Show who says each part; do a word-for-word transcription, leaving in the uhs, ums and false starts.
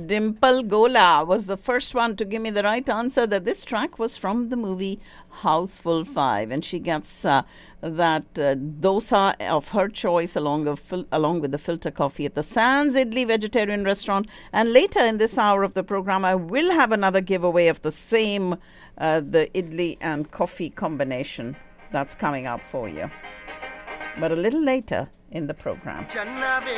Speaker 1: Dimple Gola was the first one to give me the right answer that this track was from the movie Houseful five, and she gets uh, that uh, dosa of her choice along, of fil- along with the filter coffee at the Sans Idli Vegetarian Restaurant. And later in this hour of the program, I will have another giveaway of the same, uh, the idli and coffee combination that's coming up for you. But a little later in the program.